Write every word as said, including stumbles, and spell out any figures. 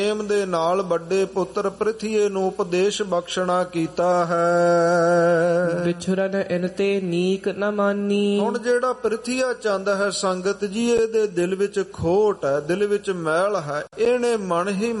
ਪ੍ਰੇਮ ਦੇ ਨਾਲ ਵੱਡੇ ਪੁੱਤਰ ਪ੍ਰਿਥੀਏ ਨੂੰ ਉਪਦੇਸ਼ ਬਖਸ਼ਣਾ ਕੀਤਾ ਹੈ। ਵਿਛੁਰਨ ਇਨ ਤੇ ਨੀਕ ਨ ਮਾਨੀ। ਹੁਣ ਜਿਹੜਾ ਪ੍ਰਿਥੀਆ ਚੰਦ ਹੈ ਸੰਗਤ ਜੀ, ਇਹਦੇ ਦਿਲ ਵਿੱਚ ਖੋਟ ਹੈ, ਦਿਲ ਵਿੱਚ ਮੈਲ ਹੈ। ਇਹਨੇ ਮਨ ਹੀ